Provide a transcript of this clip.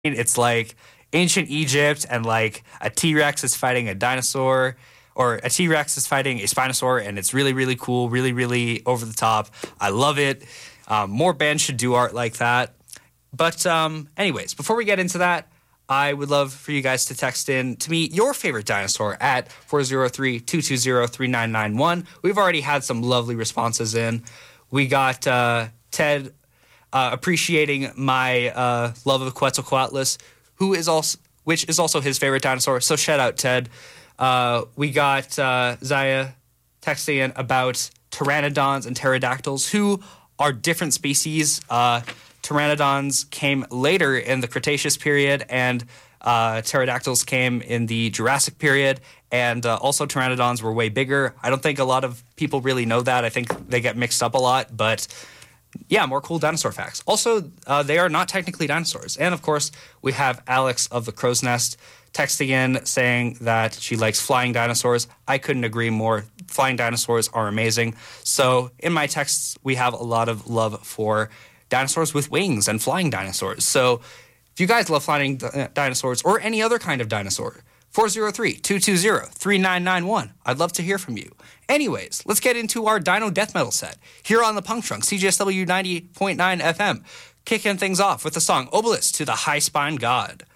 It's like ancient Egypt, and like a T-Rex is fighting a dinosaur, or a T-Rex is fighting a Spinosaur, and it's really, really cool, really, really over the top. I love it. More bands should do art like that. But anyways, before we get into that, I would love for you guys to text in to me your favorite dinosaur at 403-220-3991. We've already had some lovely responses in. We got Ted appreciating my love of Quetzalcoatlus, which is also his favorite dinosaur. So shout out, Ted. We got Zaya texting in about pteranodons and pterodactyls, who are different species. Pteranodons came later in the Cretaceous period, and pterodactyls came in the Jurassic period, and also pteranodons were way bigger. I don't think a lot of people really know that. I think they get mixed up a lot, but yeah, more cool dinosaur facts. Also, they are not technically dinosaurs. And of course, we have Alex of the Crow's Nest texting in saying that she likes flying dinosaurs. I couldn't agree more. Flying dinosaurs are amazing. So in my texts, we have a lot of love for dinosaurs with wings and flying dinosaurs. So if you guys love flying dinosaurs or any other kind of dinosaur, 403-220-3991. I'd love to hear from you. Anyways, let's get into our Dino Death Metal set here on the Punk Trunk, CJSW 90.9 FM. Kicking things off with the song Obelisk to the High Spine God.